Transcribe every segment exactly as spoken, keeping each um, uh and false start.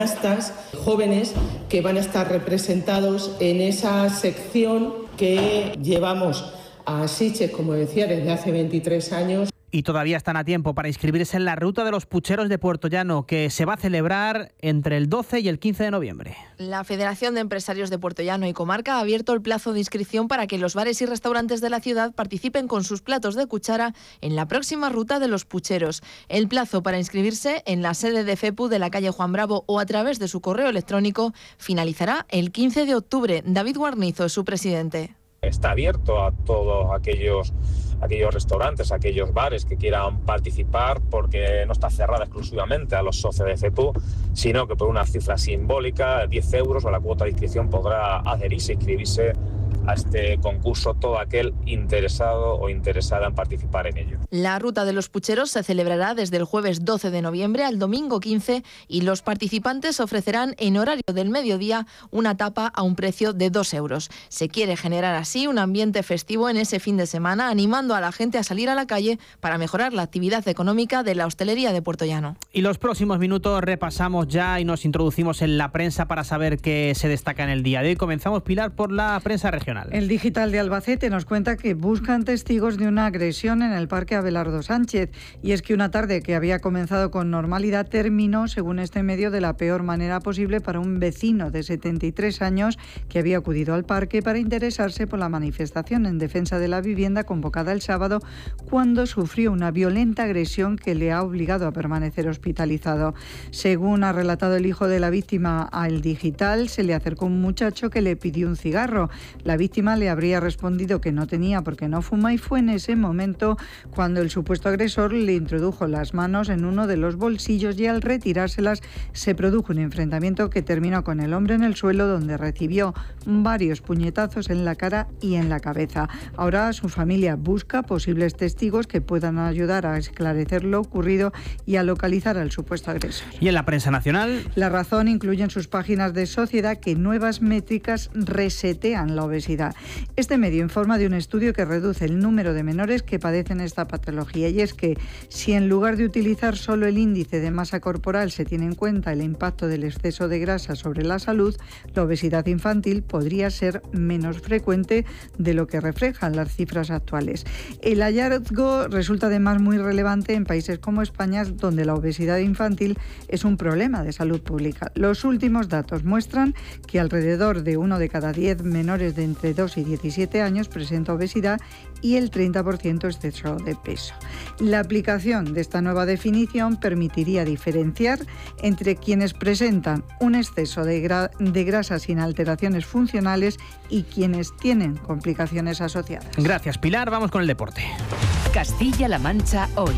cineastas jóvenes que van a estar representados en esa sección que llevamos a Sitges, como decía, desde hace veintitrés años. Y todavía están a tiempo para inscribirse en la Ruta de los Pucheros de Puertollano, que se va a celebrar entre el doce y el quince de noviembre. La Federación de Empresarios de Puertollano y Comarca ha abierto el plazo de inscripción para que los bares y restaurantes de la ciudad participen con sus platos de cuchara en la próxima Ruta de los Pucheros. El plazo para inscribirse en la sede de FEPU de la calle Juan Bravo o a través de su correo electrónico finalizará el quince de octubre. David Guarnizo es su presidente. Está abierto a todos aquellos, aquellos restaurantes, aquellos bares que quieran participar, porque no está cerrada exclusivamente a los socios de FEPU, sino que por una cifra simbólica, diez euros, o la cuota de inscripción, podrá adherirse, inscribirse a este concurso todo aquel interesado o interesada en participar en ello. La Ruta de los Pucheros se celebrará desde el jueves doce de noviembre al domingo quince y los participantes ofrecerán en horario del mediodía una tapa a un precio de dos euros. Se quiere generar así un ambiente festivo en ese fin de semana, animando a la gente a salir a la calle para mejorar la actividad económica de la hostelería de Puertollano. Y los próximos minutos repasamos ya y nos introducimos en la prensa para saber qué se destaca en el día de hoy. Comenzamos, Pilar, por la prensa regional. El Digital de Albacete nos cuenta que buscan testigos de una agresión en el Parque Abelardo Sánchez. Y es que una tarde que había comenzado con normalidad terminó, según este medio, de la peor manera posible para un vecino de setenta y tres años que había acudido al parque para interesarse por la manifestación en defensa de la vivienda convocada el sábado, cuando sufrió una violenta agresión que le ha obligado a permanecer hospitalizado. Según ha relatado el hijo de la víctima al Digital, se le acercó un muchacho que le pidió un cigarro. La víctima le habría respondido que no tenía porque no fuma, y fue en ese momento cuando el supuesto agresor le introdujo las manos en uno de los bolsillos y al retirárselas se produjo un enfrentamiento que terminó con el hombre en el suelo, donde recibió varios puñetazos en la cara y en la cabeza. Ahora su familia busca posibles testigos que puedan ayudar a esclarecer lo ocurrido y a localizar al supuesto agresor. ¿Y en la prensa nacional? La Razón incluye en sus páginas de Sociedad que nuevas métricas resetean la obesidad. Este medio informa de un estudio que reduce el número de menores que padecen esta patología, y es que si en lugar de utilizar solo el índice de masa corporal se tiene en cuenta el impacto del exceso de grasa sobre la salud, la obesidad infantil podría ser menos frecuente de lo que reflejan las cifras actuales. El hallazgo resulta además muy relevante en países como España, donde la obesidad infantil es un problema de salud pública. Los últimos datos muestran que alrededor de uno de cada diez menores de entre dos y diecisiete años presenta obesidad y el treinta por ciento exceso de peso. La aplicación de esta nueva definición permitiría diferenciar entre quienes presentan un exceso de, gra- de grasa sin alteraciones funcionales y quienes tienen complicaciones asociadas. Gracias, Pilar. Vamos con el deporte. Castilla-La Mancha hoy.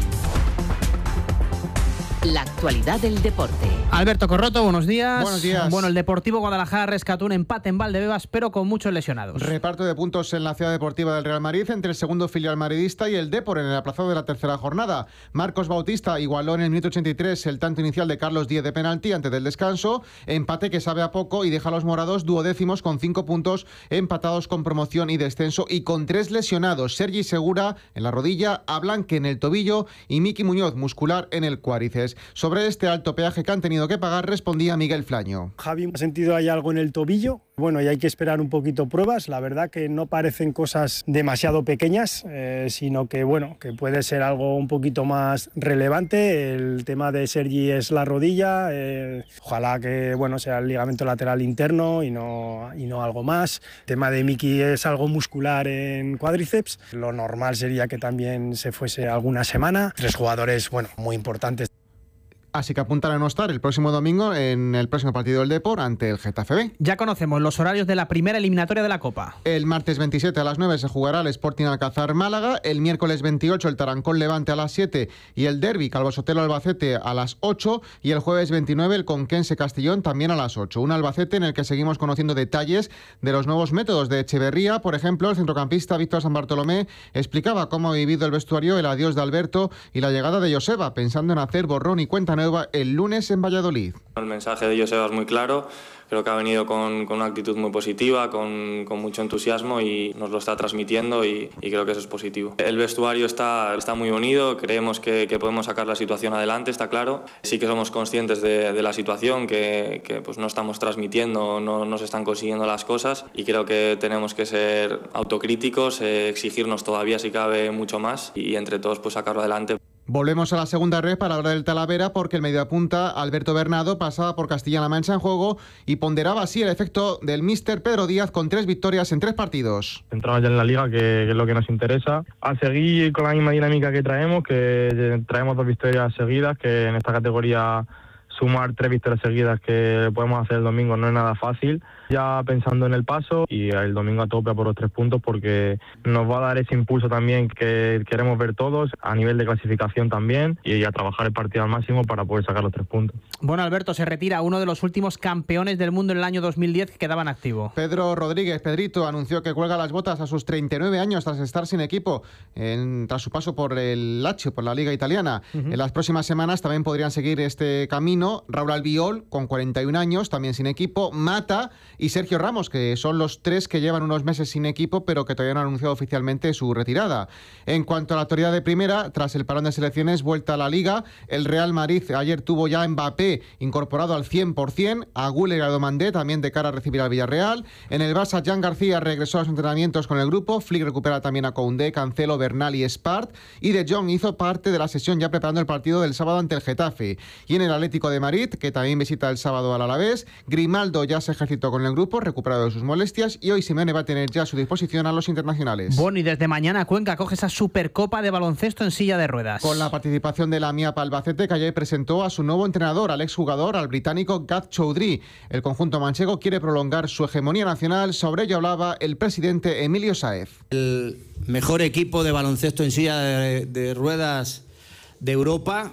La actualidad del deporte. Alberto Corroto, buenos días. Buenos días. Bueno, el Deportivo Guadalajara rescató un empate en Valdebebas, pero con muchos lesionados. Reparto de puntos en la ciudad deportiva del Real Madrid entre el segundo filial madridista y el Depor en el aplazado de la tercera jornada. Marcos Bautista igualó en el minuto ochenta y tres el tanto inicial de Carlos Díez de penalti antes del descanso. Empate que sabe a poco y deja a los morados duodécimos con cinco puntos, empatados con promoción y descenso y con tres lesionados. Sergi Segura en la rodilla, Ablanque en el tobillo y Miki Muñoz muscular en el cuádriceps. Sobre este alto peaje que han tenido que pagar respondía Miguel Flaño. Javi, ¿ha sentido ahí algo en el tobillo? Bueno, y hay que esperar un poquito pruebas. La verdad que no parecen cosas demasiado pequeñas, eh, sino que bueno, que puede ser algo un poquito más relevante. El tema de Sergi es la rodilla. Eh, ojalá que bueno sea el ligamento lateral interno y no, y no algo más. El tema de Miki es algo muscular en cuádriceps. Lo normal sería que también se fuese alguna semana. Tres jugadores, bueno, muy importantes. Así que apuntan a no estar el próximo domingo en el próximo partido del Depor ante el Getafe B. Ya conocemos los horarios de la primera eliminatoria de la Copa. El martes veintisiete a las nueve se jugará el Sporting Alcázar Málaga, el miércoles veintiocho el Tarancón Levante a las siete y el Derbi Calvo Sotelo Albacete a las ocho, y el jueves veintinueve el Conquense Castellón también a las ocho. Un Albacete en el que seguimos conociendo detalles de los nuevos métodos de Echeverría. Por ejemplo, el centrocampista Víctor San Bartolomé explicaba cómo ha vivido el vestuario el adiós de Alberto y la llegada de Joseba, pensando en hacer borrón y cuenta nueva reanuda el lunes en Valladolid. El mensaje de Joseba es muy claro. Creo que ha venido con, con una actitud muy positiva, con, con mucho entusiasmo y nos lo está transmitiendo y, y creo que eso es positivo. El vestuario está, está muy unido, creemos que, que podemos sacar la situación adelante, está claro. Sí que somos conscientes de, de la situación, que, que pues no estamos transmitiendo, no, no se están consiguiendo las cosas y creo que tenemos que ser autocríticos, eh, exigirnos todavía si cabe mucho más y entre todos pues sacarlo adelante. Volvemos a la segunda red para hablar del Talavera porque el mediapunta Alberto Bernardo pasaba por Castilla-La Mancha en juego y ponderaba así el efecto del míster Pedro Díaz con tres victorias en tres partidos. Entramos ya en la Liga, que, que es lo que nos interesa. A seguir con la misma dinámica que traemos, que traemos dos victorias seguidas, que en esta categoría sumar tres victorias seguidas que podemos hacer el domingo no es nada fácil. Ya pensando en el paso y el domingo a tope por los tres puntos porque nos va a dar ese impulso también que queremos ver todos a nivel de clasificación también y a trabajar el partido al máximo para poder sacar los tres puntos. Bueno, Alberto, se retira uno de los últimos campeones del mundo en el año dos mil diez que quedaban activo. Pedro Rodríguez, Pedrito, anunció que cuelga las botas a sus treinta y nueve años tras estar sin equipo en, tras su paso por el Lazio, por la Liga Italiana. Uh-huh. En las próximas semanas también podrían seguir este camino Raúl Albiol, con cuarenta y un años, también sin equipo, Mata y Sergio Ramos, que son los tres que llevan unos meses sin equipo, pero que todavía no han anunciado oficialmente su retirada. En cuanto a la actualidad de primera, tras el parón de selecciones, vuelta a la Liga, el Real Madrid ayer tuvo ya a Mbappé incorporado al cien por ciento, a Güler y a Domandé también de cara a recibir al Villarreal. En el Barça, Jan García regresó a los entrenamientos con el grupo, Flick recupera también a Koundé, Cancelo, Bernal y Espart, y De Jong hizo parte de la sesión ya preparando el partido del sábado ante el Getafe. Y en el Atlético de Madrid, que también visita el sábado al Alavés, Grimaldo ya se ejercitó con el grupo, recuperado de sus molestias, y hoy Simeone va a tener ya a su disposición a los internacionales. Bueno, y desde mañana Cuenca coge esa Supercopa de baloncesto en silla de ruedas. Con la participación de la MIAP Albacete, que ayer presentó a su nuevo entrenador, al exjugador, al británico Gaz Choudhury. El conjunto manchego quiere prolongar su hegemonía nacional, sobre ello hablaba el presidente Emilio Sáez. El mejor equipo de baloncesto en silla de, de ruedas de Europa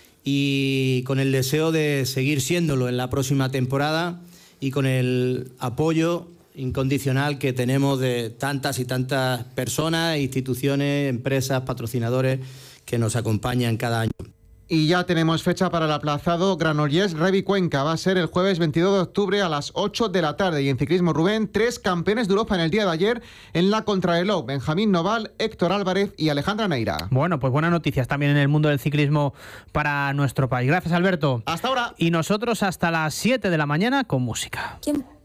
y con el deseo de seguir siéndolo en la próxima temporada y con el apoyo incondicional que tenemos de tantas y tantas personas, instituciones, empresas, patrocinadores que nos acompañan cada año. Y ya tenemos fecha para el aplazado Granollers Rugby Cuenca. Va a ser el jueves veintidós de octubre a las ocho de la tarde. Y en ciclismo, Rubén, tres campeones de Europa en el día de ayer en la contrarreloj: Benjamín Noval, Héctor Álvarez y Alejandra Neira. Bueno, pues buenas noticias también en el mundo del ciclismo para nuestro país. Gracias, Alberto. Hasta ahora. Y nosotros hasta las siete de la mañana con música. ¿Quién?